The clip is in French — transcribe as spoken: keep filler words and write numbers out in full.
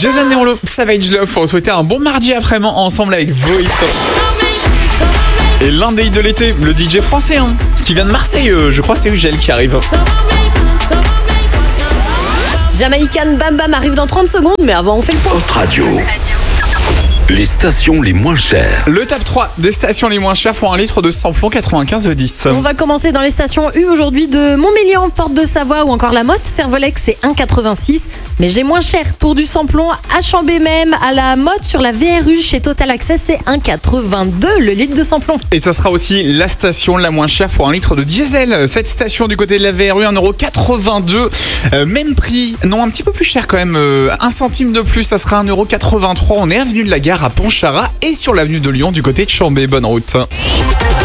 Jason Derulo, Savage Love pour souhaiter un bon mardi après-midi ensemble avec Voit. Et l'un des hits de l'été, le D J français, hein, qui vient de Marseille, euh, je crois que c'est Ugel qui arrive. Jamaïcan Bam Bam arrive dans trente secondes, mais avant on fait le point. Hot Radio. Les stations les moins chères. Le top trois des stations les moins chères pour un litre de samplon quatre-vingt-quinze dix. On va commencer dans les stations U aujourd'hui de Montmélian, Porte de Savoie ou encore La Motte. Servolex, c'est un virgule quatre-vingt-six. Mais j'ai moins cher pour du samplon à Chambé même, à La Motte, sur la V R U chez Total Access, c'est un virgule quatre-vingt-deux le litre de samplon. Et ça sera aussi la station la moins chère pour un litre de diesel. Cette station du côté de la V R U, un euro quatre-vingt-deux. Euh, même prix, non un petit peu plus cher quand même. Euh, un centime de plus, ça sera un euro quatre-vingt-trois. On est avenue de la Gare à Pontcharrat et sur l'avenue de Lyon du côté de Chambé. Bonne route.